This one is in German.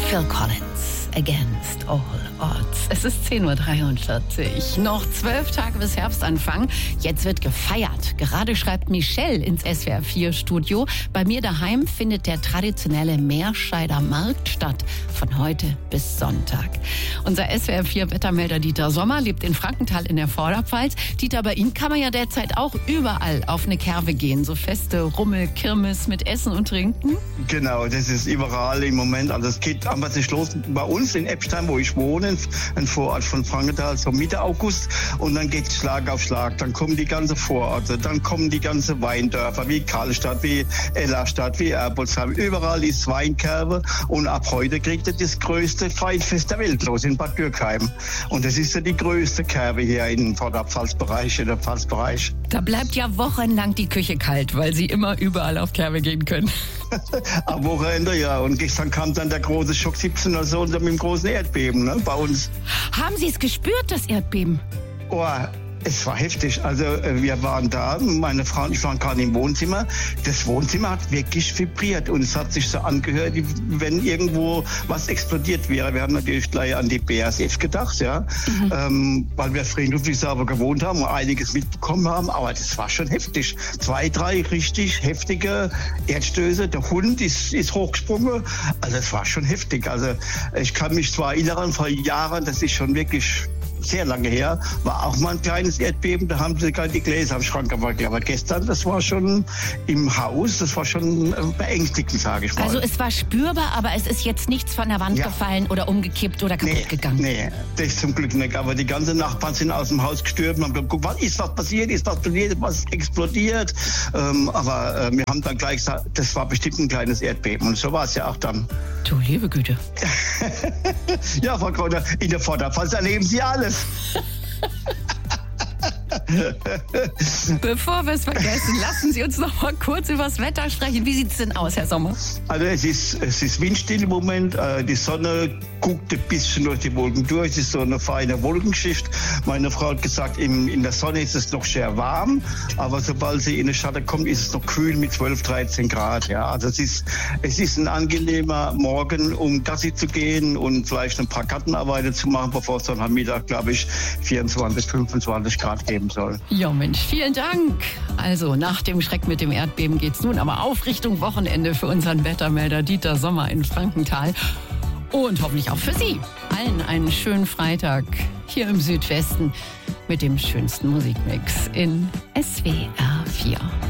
Phil Collins, Against All Odds. Es ist 10.43 Uhr. Noch 12 Tage bis Herbstanfang. Jetzt wird gefeiert. Gerade schreibt Michelle ins SWR4-Studio. Bei mir daheim findet der traditionelle Meerscheider Markt statt. Von heute bis Sonntag. Unser SWR4-Wettermelder Dieter Sommer lebt in Frankenthal in der Vorderpfalz. Dieter, bei Ihnen kann man ja derzeit auch überall auf eine Kerwe gehen. So Feste, Rummel, Kirmes mit Essen und Trinken. Genau, das ist überall im Moment. Also es geht einfach nicht los bei uns in Eppstein, wo ich wohne, ein Vorort von Frankenthal, so Mitte August. Und dann geht es Schlag auf Schlag. Dann kommen die ganzen Vororte, dann kommen die ganzen Weindörfer, wie Karlstadt, wie Ellerstadt, wie Erbolzheim. Überall ist Weinkerbe. Und ab heute kriegt ihr das größte Weinfest der Welt los in Bad Dürkheim. Und das ist ja die größte Kerbe hier im Vorderpfalzbereich, in der Pfalzbereich. Da bleibt ja wochenlang die Küche kalt, weil Sie immer überall auf Kerbe gehen können. Am Wochenende, ja. Und gestern kam dann der große Schock 17er so mit dem großen Erdbeben, ne, bei uns. Haben Sie es gespürt, das Erdbeben? Oh, es war heftig. Also wir waren da, meine Frau und ich waren gerade im Wohnzimmer. Das Wohnzimmer hat wirklich vibriert und es hat sich so angehört, wie wenn irgendwo was explodiert wäre. Wir haben natürlich gleich an die BASF gedacht, ja, weil wir friedlich sauber gewohnt haben und einiges mitbekommen haben. Aber das war schon heftig. 2, 3 richtig heftige Erdstöße. Der Hund ist hochgesprungen. Also es war schon heftig. Also ich kann mich zwar erinnern, vor Jahren, das ist schon wirklich sehr lange her, war auch mal ein kleines Erdbeben, da haben sie gerade die Gläser am Schrank gewackelt. Aber gestern, das war schon im Haus, das war schon beängstigend, sage ich mal. Also es war spürbar, aber es ist jetzt nichts von der Wand gefallen oder umgekippt oder kaputt gegangen? Nee, das ist zum Glück nicht. Aber die ganzen Nachbarn sind aus dem Haus gestürmt und haben geguckt, was ist was passiert, was explodiert. Aber wir haben dann gleich gesagt, das war bestimmt ein kleines Erdbeben. Und so war es ja auch dann. Du liebe Güte. Ja, Frau Kräuter, in der Vorderpfalz erleben Sie alles. Bevor wir es vergessen, lassen Sie uns noch mal kurz über das Wetter sprechen. Wie sieht es denn aus, Herr Sommer? Also es ist windstill im Moment. Die Sonne guckt ein bisschen durch die Wolken durch. Es ist so eine feine Wolkenschicht. Meine Frau hat gesagt, in der Sonne ist es noch sehr warm. Aber sobald sie in die Schatten kommt, ist es noch kühl mit 12, 13 Grad. Ja, also es ist ein angenehmer Morgen, um Gassi zu gehen und vielleicht ein paar Gartenarbeiten zu machen, bevor es dann am Mittag, glaube ich, 24, 25 Grad geben soll. Ja, Mensch, vielen Dank. Also nach dem Schreck mit dem Erdbeben geht's nun aber auf Richtung Wochenende für unseren Wettermelder Dieter Sommer in Frankenthal. Und hoffentlich auch für Sie. Allen einen schönen Freitag hier im Südwesten mit dem schönsten Musikmix in SWR 4.